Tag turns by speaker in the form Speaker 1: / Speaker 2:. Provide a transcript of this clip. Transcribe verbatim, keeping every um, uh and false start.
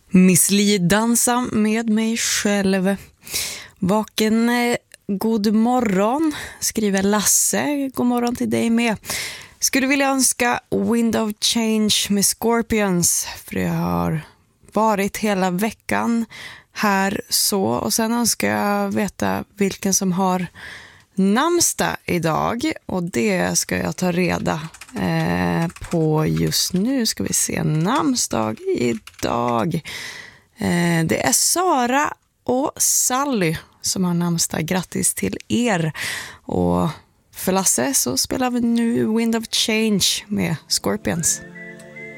Speaker 1: Miss Li dansa med mig själv. Vaken, eh, god morgon, skriver Lasse. God morgon till dig med. Skulle vilja önska Wind of Change med Scorpions, för jag har varit hela veckan här så. Och sen önskar jag veta vilken som har namnsdag idag, och det ska jag ta reda eh, på just nu. Ska vi se, namnsdag idag. Eh, det är Sara och Sally som har namnsdag. Grattis till er. Och för Lasse så spelar vi nu Wind of Change med Scorpions.